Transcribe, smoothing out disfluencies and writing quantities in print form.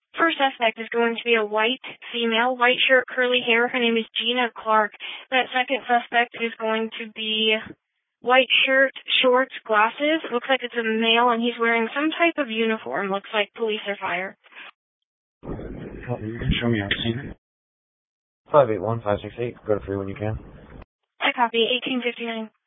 First suspect is going to be a white female, white shirt, curly hair. Her name is Gina Clark. That second suspect is going to be white shirt, shorts, glasses. Looks like it's a male, and he's wearing some type of uniform. Looks like police or fire. You can show me our scene. 581-568. Go to 3 when you can. I copy. 1859.